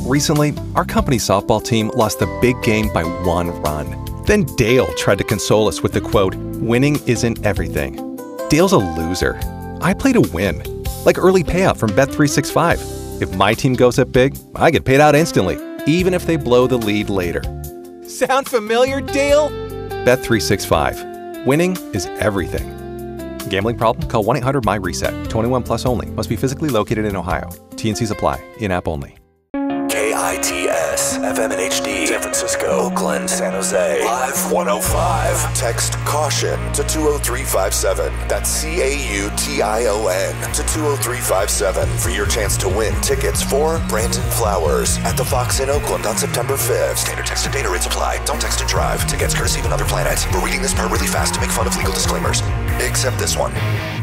Recently, our company's softball team lost the big game by 1 run. Then Dale tried to console us with the quote, "Winning isn't everything." Dale's a loser. I play to win, like early payout from Bet365. If my team goes up big, I get paid out instantly, even if they blow the lead later. Sound familiar, Dale? Bet365. Winning is everything. Gambling problem? Call 1-800-MY-RESET. 21 plus only. Must be physically located in Ohio. T&Cs apply. In-app only. KITS, FM and HD, San Francisco, Oakland, San Jose, Live 105. Text CAUTION to 20357. That's CAUTION to 20357 for your chance to win tickets for Brandon Flowers at the Fox in Oakland on September 5th. Standard text and data rates apply. Don't text and drive. Tickets courtesy of Another Planet. We're reading this part really fast to make fun of legal disclaimers. Except this one.